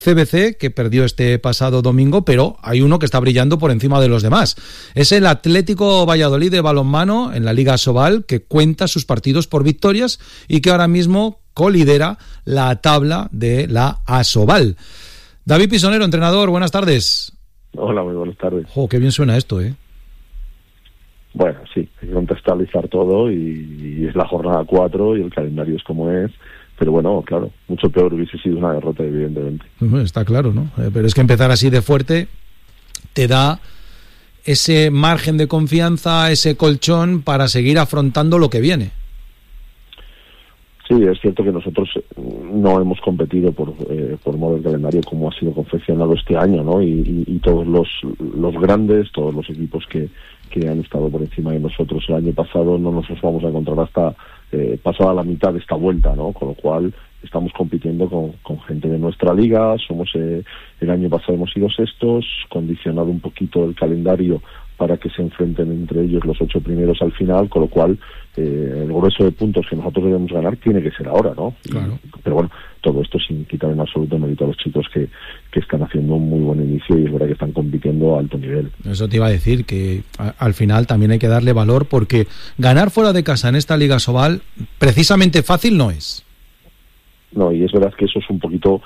CBC, que perdió este pasado domingo, pero hay uno que está brillando por encima de los demás. Es el Atlético Valladolid de balonmano en la Liga Asobal, que cuenta sus partidos por victorias y que ahora mismo colidera la tabla de la Asobal. David Pisonero, entrenador, buenas tardes. Hola, muy buenas tardes. Qué bien suena esto, ¿eh? Bueno, sí, hay que contextualizar todo y es la jornada 4 y el calendario es como es. Pero bueno, claro, mucho peor hubiese sido una derrota, evidentemente. Está claro, ¿no? Pero es que empezar así de fuerte te da ese margen de confianza, ese colchón para seguir afrontando lo que viene. Sí, es cierto que nosotros no hemos competido por modo del calendario como ha sido confeccionado este año, ¿no? Y todos los grandes, todos los equipos que han estado por encima de nosotros el año pasado no nos los vamos a encontrar hasta pasada la mitad de esta vuelta, ¿no? Con lo cual estamos compitiendo con gente de nuestra liga. El año pasado hemos sido sextos, condicionado un poquito el calendario para que se enfrenten entre ellos los 8 primeros al final, con lo cual el grueso de puntos que nosotros debemos ganar tiene que ser ahora, ¿no? Claro. Pero bueno, todo esto sin quitar en absoluto mérito a los chicos que están haciendo un muy buen inicio y es verdad que están compitiendo a alto nivel. Eso te iba a decir, que al final también hay que darle valor, porque ganar fuera de casa en esta Liga Asobal precisamente fácil no es. No, y es verdad que eso es un poquito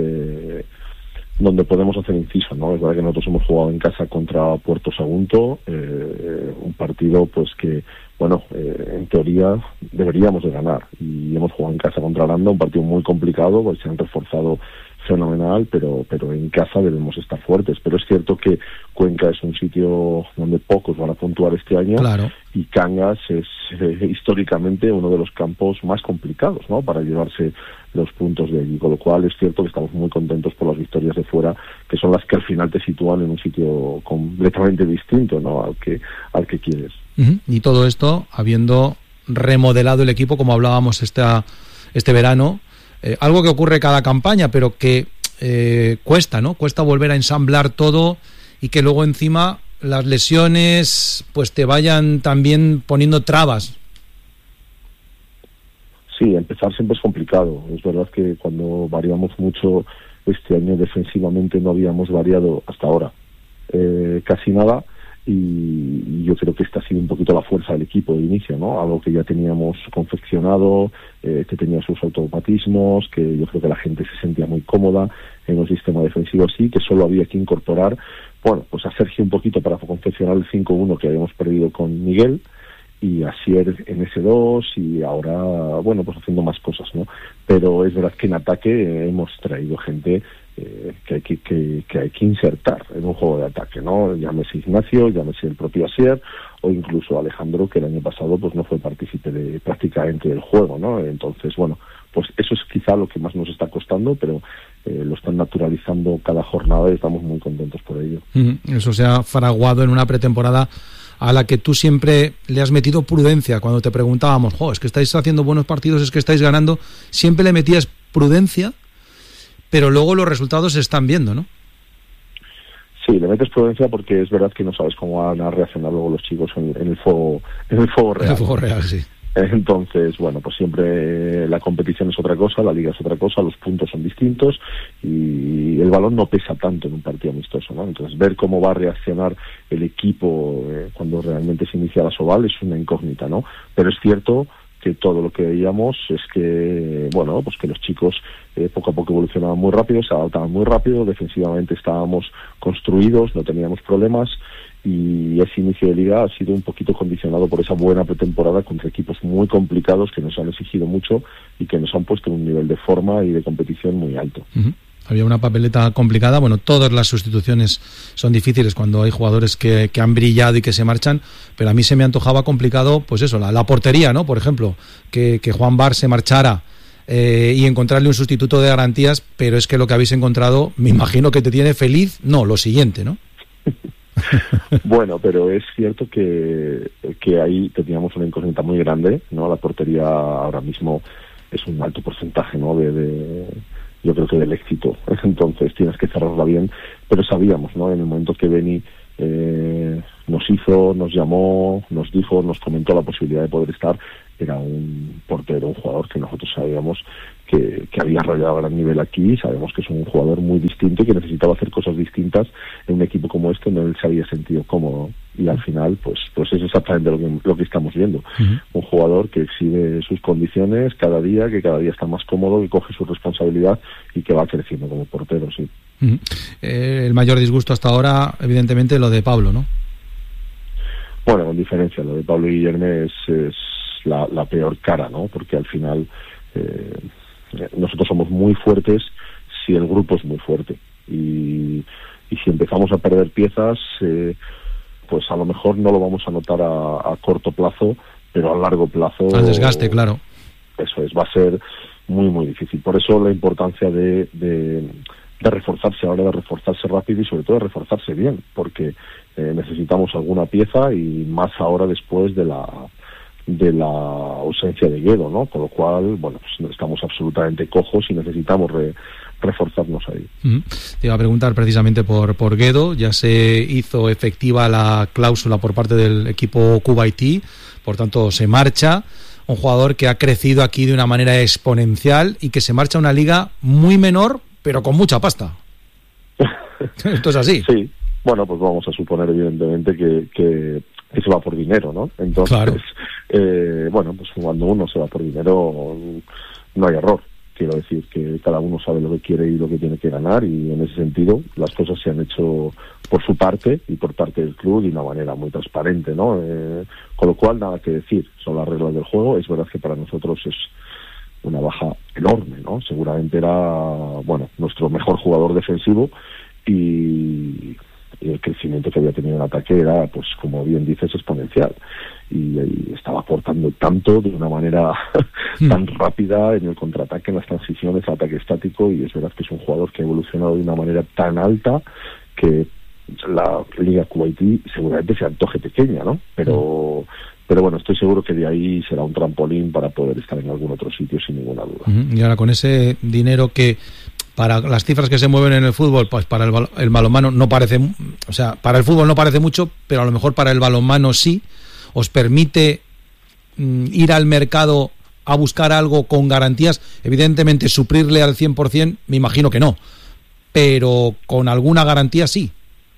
donde podemos hacer inciso, ¿no? Es verdad que nosotros hemos jugado en casa contra Puerto Sagunto, un partido pues que, bueno, en teoría deberíamos de ganar, y hemos jugado en casa contra Aranda, un partido muy complicado, pues se han reforzado fenomenal, pero en casa debemos estar fuertes. Pero es cierto que Cuenca es un sitio donde pocos van a puntuar este año, claro. Y Cangas es históricamente uno de los campos más complicados, ¿no? Para llevarse los puntos de allí, con lo cual es cierto que estamos muy contentos por las victorias de fuera, que son las que al final te sitúan en un sitio completamente distinto, ¿no? al que quieres. Y todo esto habiendo remodelado el equipo, como hablábamos este verano, algo que ocurre cada campaña, pero que cuesta, ¿no? Cuesta volver a ensamblar todo y que luego encima las lesiones pues te vayan también poniendo trabas. Sí, empezar siempre es complicado. Es verdad que cuando variamos mucho este año defensivamente no habíamos variado hasta ahora casi nada, y yo creo que esta ha sido un poquito la fuerza del equipo de inicio, ¿no? Algo que ya teníamos confeccionado, que tenía sus automatismos, que yo creo que la gente se sentía muy cómoda en un sistema defensivo así, que solo había que incorporar, bueno, pues a Sergio un poquito para confeccionar el 5-1 que habíamos perdido con Miguel, y así en S2, y ahora, bueno, pues haciendo más cosas, ¿no? Pero es verdad que en ataque hemos traído gente que hay que insertar en un juego de ataque, ¿no? Llámese Ignacio, llámese el propio Asier, o incluso Alejandro, que el año pasado pues no fue partícipe prácticamente del juego, ¿no? Entonces, bueno, pues eso es quizá lo que más nos está costando, pero lo están naturalizando cada jornada y estamos muy contentos por ello. Eso se ha fraguado en una pretemporada a la que tú siempre le has metido prudencia. Cuando te preguntábamos, es que estáis haciendo buenos partidos, es que estáis ganando, siempre le metías prudencia, pero luego los resultados se están viendo, ¿no? Sí, le metes prudencia porque es verdad que no sabes cómo van a reaccionar luego los chicos en el fuego real. En el fuego real, sí. Entonces, bueno, pues siempre la competición es otra cosa, la liga es otra cosa, los puntos son distintos y el balón no pesa tanto en un partido amistoso, ¿no? Entonces, ver cómo va a reaccionar el equipo cuando realmente se inicia la Asobal es una incógnita, ¿no? Pero es cierto que todo lo que veíamos es que, bueno, pues que los chicos poco a poco evolucionaban muy rápido, se adaptaban muy rápido, defensivamente estábamos construidos, no teníamos problemas, y ese inicio de liga ha sido un poquito condicionado por esa buena pretemporada contra equipos muy complicados que nos han exigido mucho y que nos han puesto en un nivel de forma y de competición muy alto. Había una papeleta complicada. Bueno, todas las sustituciones son difíciles cuando hay jugadores que han brillado y que se marchan, pero a mí se me antojaba complicado, pues eso, la portería, ¿no? Por ejemplo, que Juan Bar se marchara y encontrarle un sustituto de garantías, pero es que lo que habéis encontrado, me imagino que te tiene feliz, no, lo siguiente, ¿no? Bueno, pero es cierto que ahí teníamos una incógnita muy grande, ¿no? La portería ahora mismo es un alto porcentaje, ¿no? Yo creo que del éxito. Entonces tienes que cerrarla bien, pero sabíamos, ¿no? En el momento que Beni nos llamó, nos dijo, nos comentó la posibilidad de poder estar. Era un portero, un jugador que nosotros sabíamos que había rayado a gran nivel aquí, sabemos que es un jugador muy distinto y que necesitaba hacer cosas distintas en un equipo como este donde él se había sentido cómodo, y al final pues es exactamente lo que estamos viendo. Un jugador que exhibe sus condiciones cada día, que cada día está más cómodo, que coge su responsabilidad y que va creciendo como portero, sí. El mayor disgusto hasta ahora, evidentemente, lo de Pablo, ¿no? Bueno, con diferencia, lo de Pablo Guillerme es la peor cara, ¿no? Porque al final nosotros somos muy fuertes si el grupo es muy fuerte, y si empezamos a perder piezas, pues a lo mejor no lo vamos a notar a corto plazo, pero a largo plazo, al desgaste, claro. Eso va a ser muy muy difícil. Por eso la importancia de reforzarse ahora, de reforzarse rápido y sobre todo de reforzarse bien, porque necesitamos alguna pieza, y más ahora después de la ausencia de Guedo, ¿no? Con lo cual, bueno, pues estamos absolutamente cojos y necesitamos reforzarnos ahí. Te iba a preguntar precisamente por Guedo. Ya se hizo efectiva la cláusula por parte del equipo Kuwaití, por tanto se marcha. Un jugador que ha crecido aquí de una manera exponencial y que se marcha a una liga muy menor, pero con mucha pasta. Esto es así. Sí, bueno, pues vamos a suponer evidentemente que se va por dinero, ¿no? Entonces, claro. Bueno, pues cuando uno se va por dinero no hay error. Quiero decir que cada uno sabe lo que quiere y lo que tiene que ganar, y en ese sentido las cosas se han hecho por su parte y por parte del club de una manera muy transparente, ¿no? Con lo cual, nada que decir, son las reglas del juego. Es verdad que para nosotros es una baja enorme, ¿no? Seguramente era, bueno, nuestro mejor jugador defensivo, y el crecimiento que había tenido en ataque era, pues como bien dices, exponencial, y estaba aportando tanto de una manera tan rápida en el contraataque, en las transiciones, ataque estático, y es verdad que es un jugador que ha evolucionado de una manera tan alta que la Liga Kuwaití seguramente se antoje pequeña, ¿no? Pero bueno, estoy seguro que de ahí será un trampolín para poder estar en algún otro sitio sin ninguna duda. Y ahora con ese dinero que, para las cifras que se mueven en el fútbol, pues para el balonmano no parece, o sea, para el fútbol no parece mucho, pero a lo mejor para el balonmano sí, ¿os permite ir al mercado a buscar algo con garantías? Evidentemente, suplirle al 100%, me imagino que no, pero con alguna garantía sí.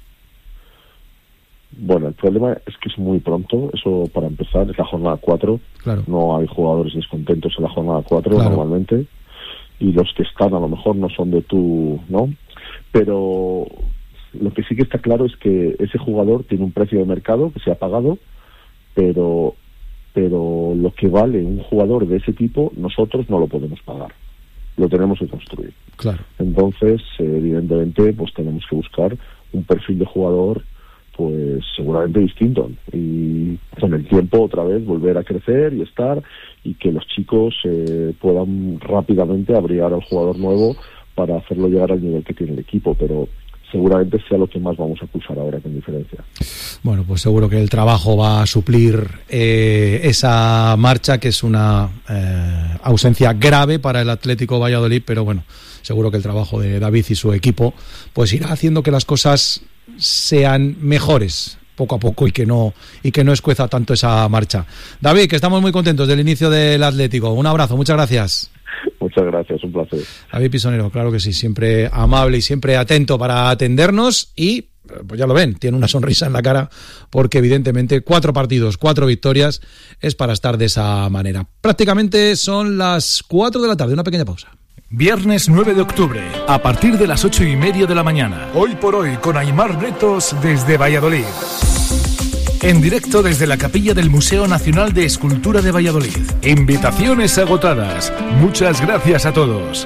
Bueno, el problema es que es muy pronto, eso para empezar, es la jornada 4, claro. No hay jugadores descontentos en la jornada 4, claro. Normalmente, y los que están a lo mejor no son de tu, ¿no? Pero lo que sí que está claro es que ese jugador tiene un precio de mercado que se ha pagado, pero lo que vale un jugador de ese tipo nosotros no lo podemos pagar, lo tenemos que construir. Claro. Entonces, evidentemente, pues tenemos que buscar un perfil de jugador pues seguramente distinto, y con el tiempo otra vez volver a crecer y estar, y que los chicos puedan rápidamente abrigar al jugador nuevo para hacerlo llegar al nivel que tiene el equipo, pero seguramente sea lo que más vamos a pulsar ahora con diferencia. Bueno, pues seguro que el trabajo va a suplir esa marcha, que es una ausencia grave para el Atlético Valladolid, pero bueno, seguro que el trabajo de David y su equipo pues irá haciendo que las cosas sean mejores poco a poco, y que no escueza tanto esa marcha. David, que estamos muy contentos del inicio del Atlético. Un abrazo, muchas gracias. Muchas gracias, un placer. David Pisonero, claro que sí, siempre amable y siempre atento para atendernos, y pues ya lo ven, tiene una sonrisa en la cara, porque evidentemente 4 partidos, 4 victorias es para estar de esa manera. Prácticamente son las 4 de la tarde, una pequeña pausa. Viernes 9 de octubre, a partir de las 8:30 de la mañana. Hoy por hoy, con Aimar Bretos desde Valladolid. En directo desde la capilla del Museo Nacional de Escultura de Valladolid. Invitaciones agotadas. Muchas gracias a todos.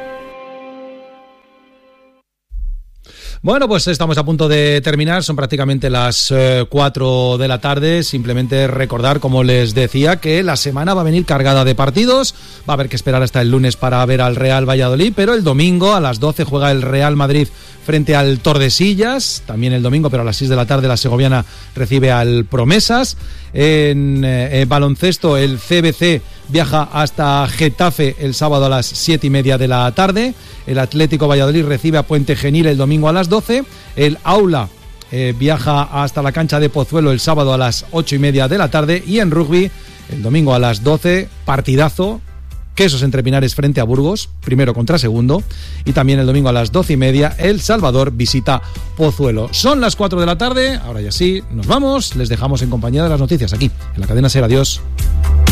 Bueno, pues estamos a punto de terminar, son prácticamente las 4 de la tarde. Simplemente recordar, como les decía, que la semana va a venir cargada de partidos. Va a haber que esperar hasta el lunes para ver al Real Valladolid, pero el domingo a las 12 juega el Real Madrid frente al Tordesillas. También el domingo, pero a las 6 de la tarde, la segoviana recibe al Promesas. En baloncesto, el CBC viaja hasta Getafe el sábado a las 7:30 de la tarde. El Atlético Valladolid recibe a Puente Genil el domingo a las 12. El Aula viaja hasta la cancha de Pozuelo el sábado a las 8:30 de la tarde, y en rugby el domingo a las 12, partidazo, Quesos Entre Pinares frente a Burgos, primero contra segundo, y también el domingo a las 12:30 El Salvador visita Pozuelo. Son las 4 de la tarde, ahora ya sí, nos vamos, les dejamos en compañía de las noticias aquí, en la cadena SER. Adiós.